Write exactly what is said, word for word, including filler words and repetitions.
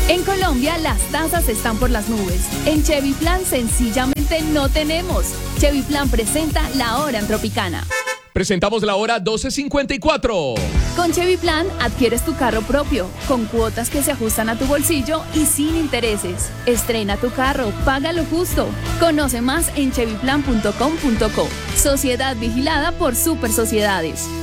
En Colombia las tasas están por las nubes. En Chevy Plan sencillamente no tenemos. Chevy Plan presenta La Hora en Tropicana. Presentamos la hora doce cincuenta y cuatro. Con Chevy Plan adquieres tu carro propio, con cuotas que se ajustan a tu bolsillo y sin intereses. Estrena tu carro, paga lo justo. Conoce más en chevy plan punto com punto co. Sociedad vigilada por Super Sociedades.